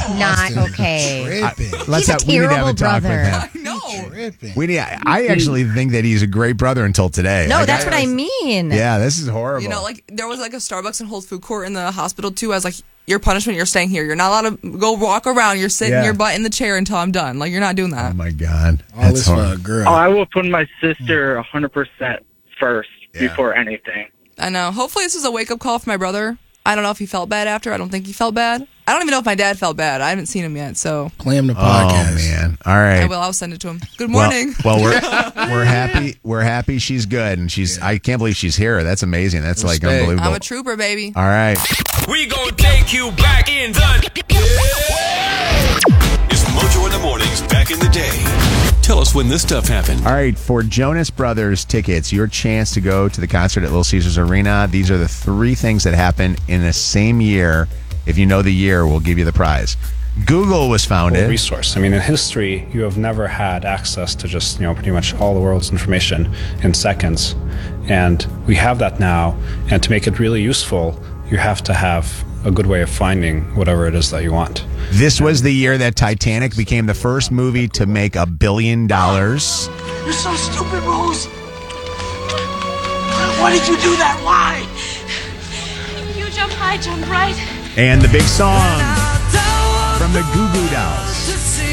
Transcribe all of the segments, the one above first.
not okay. Tripping. We need to have a talk brother. with him. No. Tripping. I actually think that he's a great brother until today. No, that's what I mean. Yeah, this is horrible. You know, like there was like a Starbucks in Whole Food Court in the hospital too. I was like, your punishment, you're staying here. You're not allowed to go walk around. You're sitting your butt in the chair until I'm done. Like, you're not doing that. Oh, my God. All this for a girl. Oh, I will put my sister 100% first before anything. I know. Hopefully this is a wake-up call for my brother. I don't know if he felt bad after. I don't think he felt bad. I don't even know if my dad felt bad. I haven't seen him yet, so. Play him the podcast. Oh, man. All right. I will. I'll send it to him. Good morning. Well, we're happy. We're happy she's good, and I can't believe she's here. That's amazing. That's like unbelievable. I'm a trooper, baby. All right. We gonna take you back in the... It's Mojo in the Mornings back in the day. Tell us when this stuff happened. All right, for Jonas Brothers tickets, your chance to go to the concert at Little Caesars Arena. These are the 3 things that happened in the same year. If you know the year, we'll give you the prize. Google was founded. Resource. I mean, in history, you have never had access to just, pretty much all the world's information in seconds. And we have that now. And to make it really useful, you have to have a good way of finding whatever it is that you want. This was the year that Titanic became the first movie to make $1 billion. You're so stupid, Rose. Why did you do that? Why? You jump high, jump right. And the big song from the Goo Goo Dolls.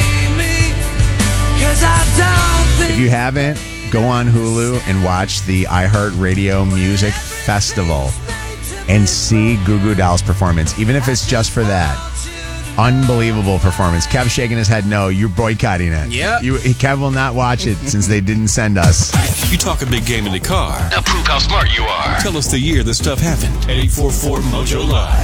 If you haven't, go on Hulu and watch the iHeartRadio Music Festival and see Goo Goo Dolls' performance, even if it's just for that. Unbelievable performance. Kev shaking his head no. You're boycotting it. Yeah. Kev will not watch it since they didn't send us. You talk a big game in the car. Now prove how smart you are. Tell us the year this stuff happened at 844-MOJO-LIVE.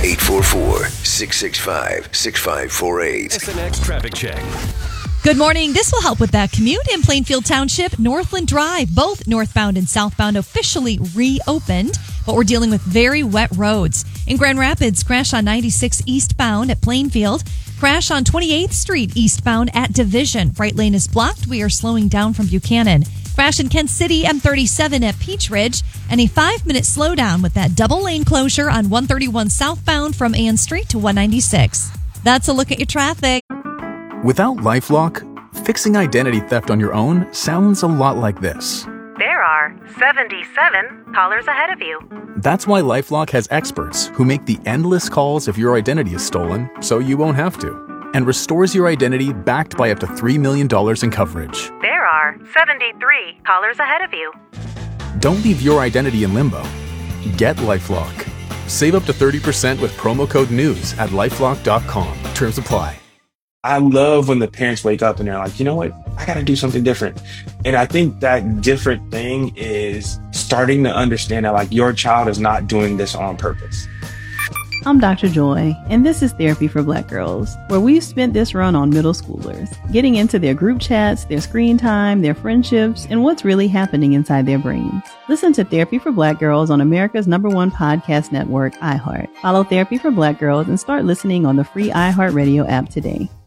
844-665-6548. SNX Traffic Check. Good morning. This will help with that commute in Plainfield Township. Northland Drive, both northbound and southbound, officially reopened, but we're dealing with very wet roads. In Grand Rapids, crash on 96 eastbound at Plainfield. Crash on 28th Street eastbound at Division. Right lane is blocked. We are slowing down from Buchanan. Crash in Kent City, M37 at Peach Ridge. And a 5-minute slowdown with that double lane closure on 131 southbound from Ann Street to 196. That's a look at your traffic. Without LifeLock, fixing identity theft on your own sounds a lot like this. There are 77 callers ahead of you. That's why LifeLock has experts who make the endless calls if your identity is stolen, so you won't have to, and restores your identity backed by up to $3 million in coverage. There are 73 callers ahead of you. Don't leave your identity in limbo. Get LifeLock. Save up to 30% with promo code NEWS at LifeLock.com. Terms apply. I love when the parents wake up and they're like, you know what? I got to do something different. And I think that different thing is starting to understand that like your child is not doing this on purpose. I'm Dr. Joy, and this is Therapy for Black Girls, where we've spent this run on middle schoolers, getting into their group chats, their screen time, their friendships, and what's really happening inside their brains. Listen to Therapy for Black Girls on America's #1 podcast network, iHeart. Follow Therapy for Black Girls and start listening on the free iHeartRadio app today.